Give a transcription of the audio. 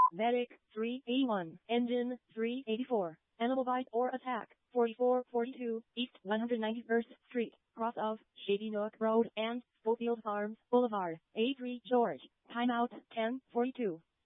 Vedic 381, Engine 384, Animal Bite or Attack 4442, East 191st Street, cross of Shady Nook Road and Schofield Farms Boulevard, A3 George. Timeout 10:42.